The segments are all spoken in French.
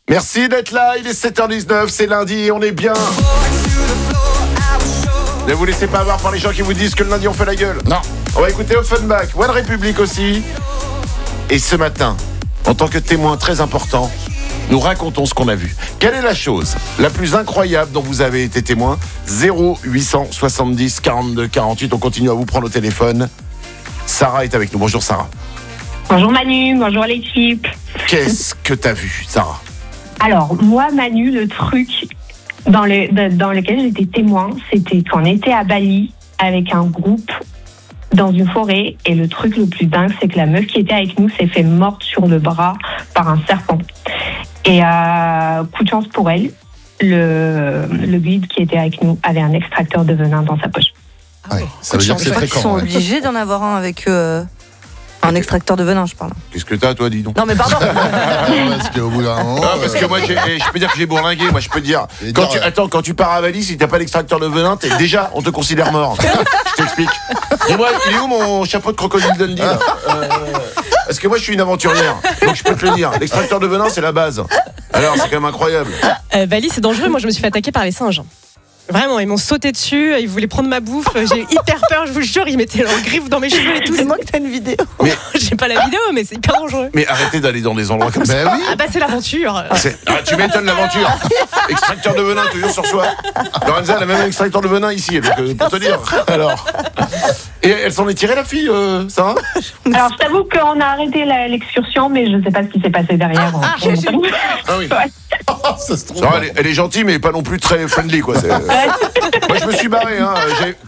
Merci d'être là, il est 7h19, c'est lundi et on est bien. Ne vous laissez pas avoir par les gens qui vous disent que le lundi on fait la gueule. Non. On va écouter Offenbach, One Republic aussi. Et ce matin, en tant que témoin très important, nous racontons ce qu'on a vu. Quelle est la chose la plus incroyable dont vous avez été témoin ? 0870 42 48, on continue à vous prendre au téléphone. Sarah est avec nous. Bonjour Sarah. Bonjour Manu, bonjour l'équipe. Qu'est-ce que t'as vu, Sarah ? Alors, moi Manu, le truc dans lequel j'étais témoin, c'était qu'on était à Bali avec un groupe dans une forêt, et le truc le plus dingue, c'est que la meuf qui était avec nous s'est fait morte sur le bras par un serpent. Et coup de chance pour elle, le guide qui était avec nous avait un extracteur de venin dans sa poche. Ouais, ça veut dire que c'est fréquent. Ils sont obligés d'en avoir un avec un extracteur de venin, je parle. Qu'est-ce que t'as, toi, dis donc ? Non, mais pardon. Parce qu'au bout d'un moment. Parce que moi, je peux dire que j'ai bourlingué. Moi, je peux te dire. Quand tu pars à Bali, si t'as pas l'extracteur de venin, déjà, on te considère mort. Je t'explique. Dis-moi, il est où mon chapeau de crocodile Dundee là Parce que moi, je suis une aventurière. Donc, je peux te le dire. L'extracteur de venin, c'est la base. Alors, c'est quand même incroyable. Bali, c'est dangereux. Moi, je me suis fait attaquer par les singes. Vraiment, ils m'ont sauté dessus, ils voulaient prendre ma bouffe. J'ai eu hyper peur, je vous jure, ils mettaient leurs griffes dans mes cheveux et tout. C'est moi que t'as une vidéo. Mais... J'ai pas la vidéo, mais c'est hyper dangereux. Mais arrêtez d'aller dans des endroits comme ça. Ben oui. Ah bah c'est l'aventure. Tu m'étonnes l'aventure. Extracteur de venin toujours sur soi. Lorenza, elle a même un extracteur de venin ici, donc pour te dire. Alors. Et elle s'en est tirée la fille, Sarah ? Alors je t'avoue qu'on a arrêté l'excursion, mais je sais pas ce qui s'est passé derrière. Ah oui. Ouais. Ça se trouve. Sarah, elle est gentille, mais pas non plus très friendly, quoi. Moi, je me suis barré, hein.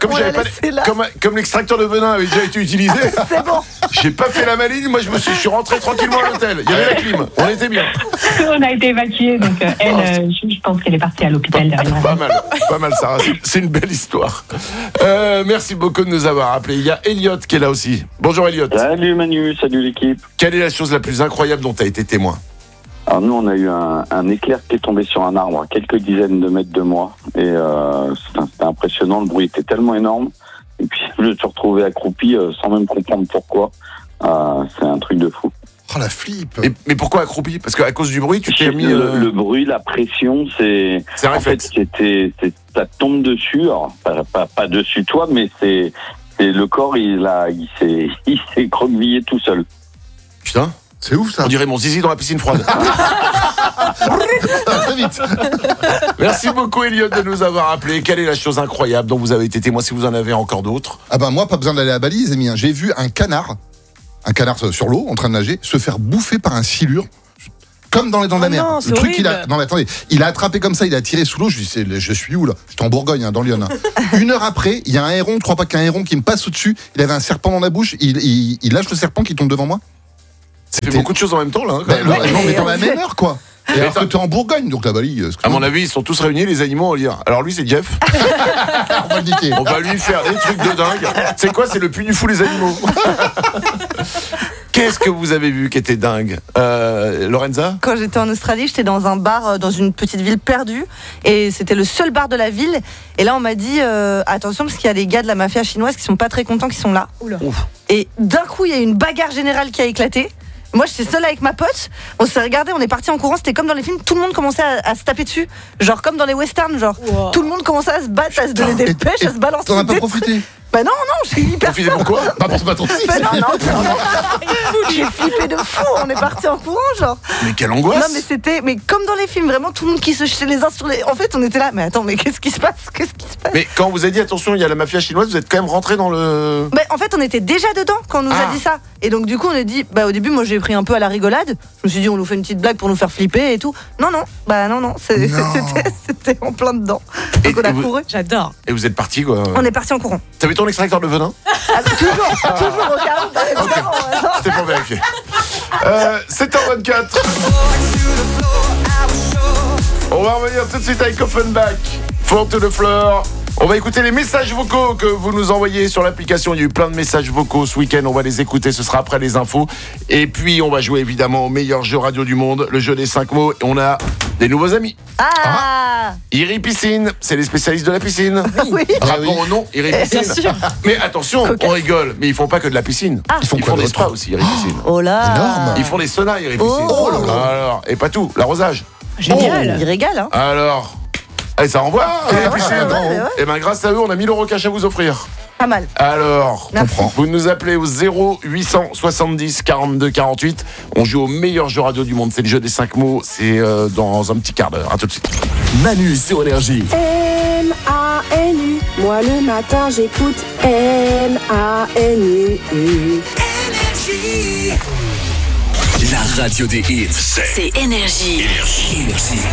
Comme l'extracteur de venin avait déjà été utilisé. C'est bon. J'ai pas fait la maline, moi je suis rentré tranquillement à l'hôtel. Il y avait la clim, on était bien. On a été évacués, donc elle, je pense qu'elle est partie à l'hôpital derrière. Pas mal Sarah, c'est une belle histoire. Merci beaucoup de nous avoir appelés. Il y a Elliot qui est là aussi. Bonjour Elliot. Salut Manu, salut l'équipe. Quelle est la chose la plus incroyable dont tu as été témoin ? Alors nous on a eu un éclair qui est tombé sur un arbre à quelques dizaines de mètres de moi, et c'était impressionnant, le bruit était tellement énorme, et puis je me suis retrouvé accroupi sans même comprendre pourquoi. C'est un truc de fou. Oh la flip. Mais pourquoi accroupi ? Parce qu'à cause du bruit, tu t'es mis... Le bruit, la pression, c'est un réflexe. En fait, ça tombe dessus, alors pas dessus toi, mais c'est le corps, il s'est écroquevillé tout seul. Putain, c'est ouf ça. On dirait mon zizi dans la piscine froide. Très vite. Merci beaucoup Elliot de nous avoir appelés. Quelle est la chose incroyable dont vous avez été témoin, si vous en avez encore d'autres ? Ah ben moi, pas besoin d'aller à Bali, les amis. J'ai vu un canard sur l'eau, en train de nager, se faire bouffer par un silure. Comme dans les dents de la mer. Non, le truc, horrible. non mais attendez, il a attrapé comme ça, il a tiré sous l'eau. Je dis, je suis où là ? J'étais en Bourgogne, dans Lyon. 1 heure après, il y a un héron, je crois pas qu'il y a un héron qui me passe au-dessus. Il avait un serpent dans la bouche. Il lâche le serpent qui tombe devant moi. C'est beaucoup de choses en même temps là. Hein, quand même. Non mais dans la même heure quoi. Et alors que t'es en Bourgogne, donc la Bali. À mon avis, ils sont tous réunis, les animaux, à lire. Alors lui, c'est Jeff. On va le niquer. On va lui faire des trucs de dingue. C'est quoi ? C'est le puits du fou, les animaux. Qu'est-ce que vous avez vu qui était dingue, Lorenza ? Quand j'étais en Australie, j'étais dans un bar dans une petite ville perdue, et c'était le seul bar de la ville. Et là, on m'a dit attention, parce qu'il y a les gars de la mafia chinoise qui sont pas très contents, qui sont là. Oula. Et d'un coup, il y a une bagarre générale qui a éclaté. Moi, j'étais seule avec ma pote. On s'est regardé, on est parti en courant. C'était comme dans les films, tout le monde commençait à se taper dessus, genre comme dans les westerns, genre. Wow. Tout le monde commençait à se battre, à se donner des pêches, à se balancer. T'en as pas profité ? Bah non, j'ai hyper Profitez pourquoi ? Pas pour se battre aussi. Bah non, j'ai flippé de fou. On est parti en courant, genre. Mais quelle angoisse ! Non, mais comme dans les films, vraiment tout le monde qui se jetait les uns sur les. En fait, on était là. Mais attends, mais qu'est-ce qui se passe ? Mais quand on vous a dit attention, il y a la mafia chinoise, vous êtes quand même rentré dans le. Bah, en fait, on était déjà dedans quand on nous a dit ça. Et donc du coup, on a dit. Bah au début, moi j'ai pris un peu à la rigolade. Je me suis dit, on nous fait une petite blague pour nous faire flipper et tout. Non. C'était en plein dedans. Donc on a couru. J'adore. Et vous êtes parti quoi ? On est parti en courant. T'avais ton extracteur de venin ? Toujours au cas où. Okay. C'était pour vérifier. 7h24. On va revenir tout de suite avec Offenbach. Fall to the floor. On va écouter les messages vocaux que vous nous envoyez sur l'application. Il y a eu plein de messages vocaux ce week-end. On va les écouter, ce sera après les infos. Et puis, on va jouer évidemment au meilleur jeu radio du monde, le jeu des 5 mots. Et on a des nouveaux amis. Iri Piscine, c'est les spécialistes de la piscine. Oui. Rapport au nom, Iri Piscine. Bien sûr. Mais attention, on rigole, mais ils font pas que de la piscine. Ils font des spas aussi, Iri Piscine. Oh là. Énorme. Ils font des saunas, Iri Piscine. Oh là là. Alors, et pas tout, l'arrosage. Génial. Il régale, hein. Alors, allez, ça envoie. ouais. Et ben grâce à eux, on a 1000 € cash à vous offrir. Pas mal. Alors, Merci. vous nous appelez au 0870 42 48. On joue au meilleur jeu radio du monde. C'est le jeu des 5 mots. C'est dans un petit quart d'heure. À tout de suite. Manu sur Énergie. M-A-N-U. Moi le matin j'écoute M-A-N-U. La radio des hits. C'est Énergie. Énergie.